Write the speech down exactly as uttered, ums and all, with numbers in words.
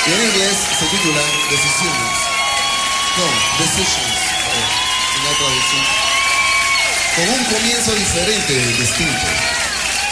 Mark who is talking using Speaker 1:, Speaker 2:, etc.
Speaker 1: Y en inglés se titula Decisiones. No, Decisions, eh, en la traducción. Con un comienzo diferente, distinto.